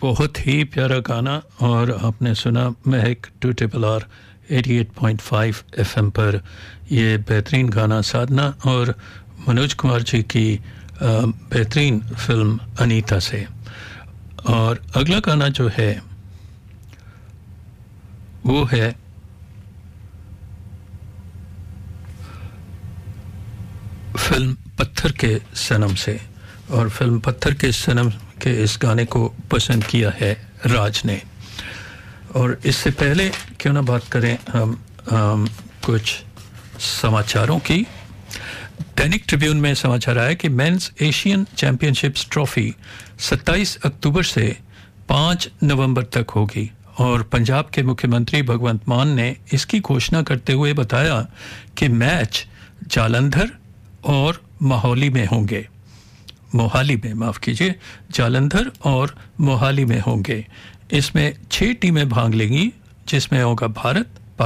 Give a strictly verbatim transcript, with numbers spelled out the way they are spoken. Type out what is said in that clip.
बहुत ही प्यारा गाना और आपने सुना महक टू ट्रिपल आर अठासी पॉइंट फाइव एफएम पर। ये बेहतरीन गाना साधना और मनोज कुमार जी की बेहतरीन फिल्म अनीता से। और अगला गाना जो है वो है फिल्म पत्थर के सनम से। और फिल्म पत्थर के सनम के इस गाने को पसंद किया है राज ने। और इससे पहले क्यों ना बात करें हम, हम कुछ समाचारों की। दैनिक ट्रिब्यून में समाचार आया कि मेंस एशियन चैंपियनशिप्स ट्रॉफी सत्ताईस अक्टूबर से पाँच नवंबर तक होगी। और पंजाब के मुख्यमंत्री भगवंत मान ने इसकी घोषणा करते हुए बताया कि मैच जालंधर और मोहाली में होंगे मोहाली में माफ़ कीजिए जालंधर और मोहाली में होंगे। इसमें छह टीमें भाग लेंगी जिसमें होगा भारत,